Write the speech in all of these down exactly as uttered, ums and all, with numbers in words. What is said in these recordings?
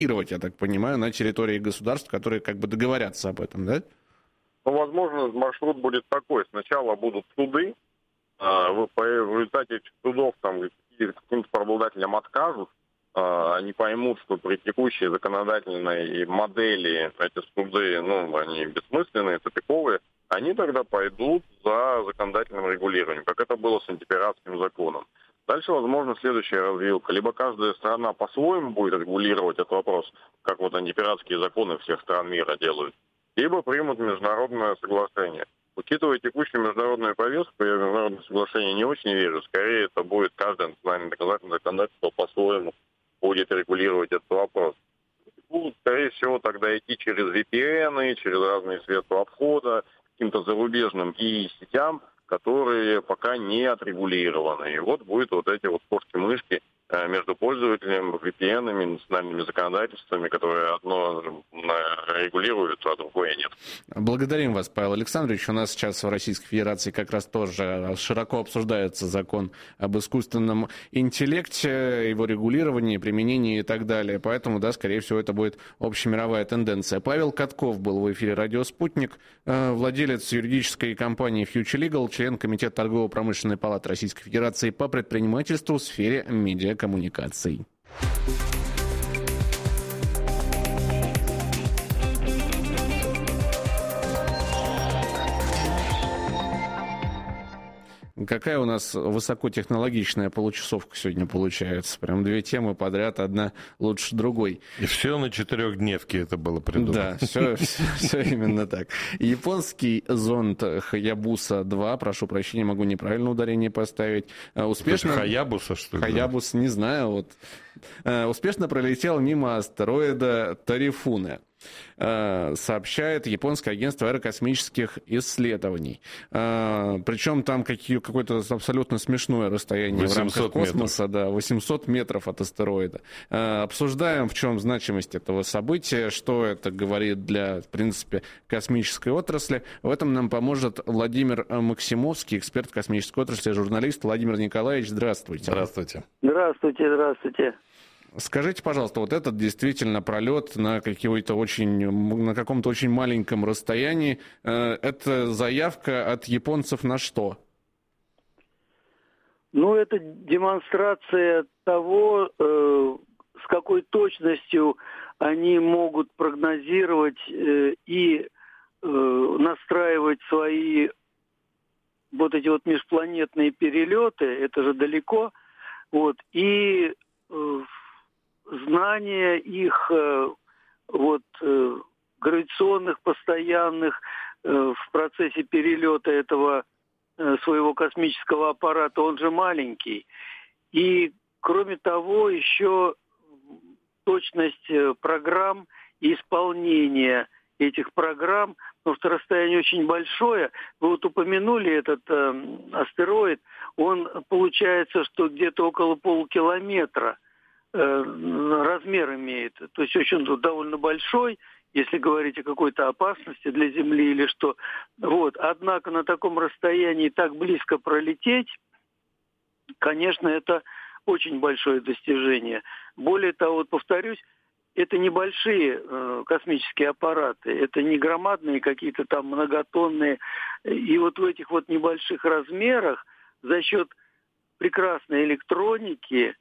я так понимаю, на территории государств, которые как бы договорятся об этом, да? Ну, возможно, маршрут будет такой. Сначала будут суды, в результате этих судов там каким-то правообладателям откажут, они поймут, что при текущей законодательной модели эти суды, ну, они бессмысленные, тупиковые, они тогда пойдут за законодательным регулированием, как это было с антипиратским законом. Дальше, возможно, следующая развилка. Либо каждая страна по-своему будет регулировать этот вопрос, как вот антипиратские законы всех стран мира делают, либо примут международное соглашение. Учитывая текущую международную повестку, я в международное соглашение не очень верю. Скорее, это будет каждое национальное доказательное законодательство по-своему будет регулировать этот вопрос. Будут, скорее всего, тогда идти через ви пи эн, через разные средства обхода, каким-то зарубежным и сетям, которые пока не отрегулированы. И вот будут вот эти вот кошки-мышки между пользователем, ви пи эн-ами, национальными законодательствами, которые одно регулируют, а другое нет. Благодарим вас, Павел Александрович. У нас сейчас в Российской Федерации как раз тоже широко обсуждается закон об искусственном интеллекте, его регулировании, применении и так далее. Поэтому, да, скорее всего, это будет общемировая тенденция. Павел Катков был в эфире «Радио Спутник», владелец юридической компании Future Legal, член Комитета торгово-промышленной палаты Российской Федерации по предпринимательству в сфере медиакоммуникаций. Какая у нас высокотехнологичная получасовка сегодня получается. Прям две темы подряд, одна лучше другой. И все на четырехдневке это было придумано. Да, все, все, все именно так. Японский зонд Хаябуса два, прошу прощения, могу неправильно ударение поставить. Успешно... Хаябуса, что ли? Хаябус, не знаю. Вот. Успешно пролетел мимо астероида Тарифуне, сообщает японское агентство аэрокосмических исследований. Причем там какие, какое-то абсолютно смешное расстояние в рамках космоса, да, восемьсот метров от астероида. Обсуждаем, в чем значимость этого события, что это говорит для, в принципе, космической отрасли. В этом нам поможет Владимир Максимовский, эксперт в космической отрасли, журналист. Владимир Николаевич, здравствуйте. Здравствуйте. Здравствуйте, здравствуйте. Скажите, пожалуйста, вот этот действительно пролет на какой-то очень, на каком-то очень маленьком расстоянии, это заявка от японцев на что? Ну, это демонстрация того, э, с какой точностью они могут прогнозировать э, и э, настраивать свои вот эти вот межпланетные перелеты, это же далеко, вот, и э, знание их э, вот, э, гравитационных постоянных э, в процессе перелета этого э, своего космического аппарата, он же маленький. И, кроме того, еще точность э, программ и исполнения этих программ, потому что расстояние очень большое. Вы вот упомянули этот э, астероид, он получается, что где-то около полукилометра размер имеет, то есть очень довольно большой, если говорить о какой-то опасности для Земли или что. Вот. Однако на таком расстоянии так близко пролететь, конечно, это очень большое достижение. Более того, вот повторюсь, это небольшие э, космические аппараты, это не громадные какие-то там многотонные. И вот в этих вот небольших размерах за счет прекрасной электроники,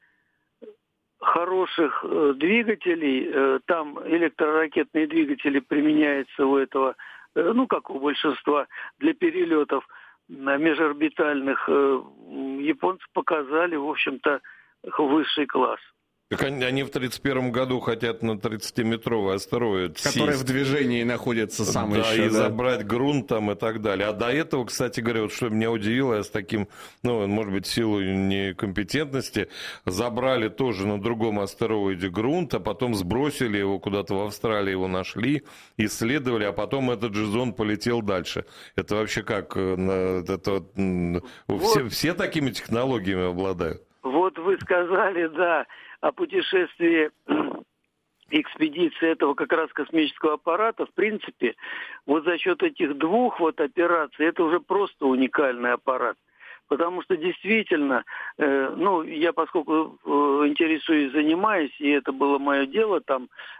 хороших э, двигателей, э, там электроракетные двигатели применяются у этого, э, ну, как у большинства, для перелетов на межорбитальных, э, японцы показали, в общем-то, высший класс. Так они, они в тридцать первом году хотят на тридцатиметровый астероид который сесть. В движении находится сам да, еще. И да, забрать грунт там и так далее. А до этого, кстати говоря, вот что меня удивило, я с таким, ну, может быть, в силу некомпетентности, забрали тоже на другом астероиде грунт, а потом сбросили его куда-то в Австралии, его нашли, исследовали, а потом этот же зонд полетел дальше. Это вообще как? Это, вот. все, все такими технологиями обладают? Вот вы сказали, да, о путешествии экспедиции этого как раз космического аппарата. В принципе, вот за счет этих двух вот операций, это уже просто уникальный аппарат. Потому что действительно, э, ну, я поскольку э, интересуюсь, занимаюсь, и это было мое дело, там,